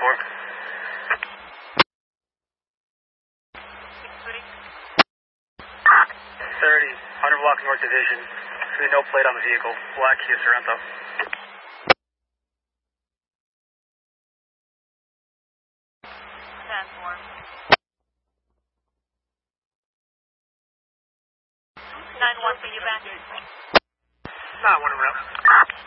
30, 100 block North Division. No plate on the vehicle. Black Kia Sorento. Transform. 9-1, can you back? 9-1 route.